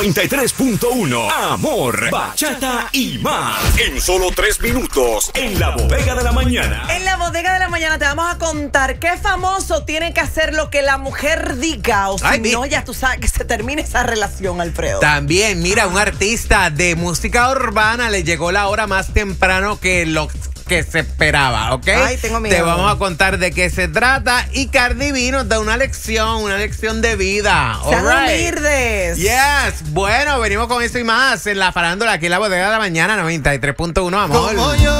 93.1 Amor, bachata y más. En solo 3 minutos. En la bodega de la mañana. En la bodega de la mañana te vamos a contar qué famoso tiene que hacer lo que la mujer diga. O si no, ya tú sabes que se termine esa relación, Alfredo. También, mira, un artista de música urbana le llegó la hora más temprano que lo que se esperaba, ¿ok? Ay, tengo miedo. Te vamos a contar de qué se trata y Cardi B nos da una lección de vida. Sean All right. humildes. Yes, bueno, venimos con eso y más en la farándula aquí en la bodega de la mañana 93.1 Amor. Como yo.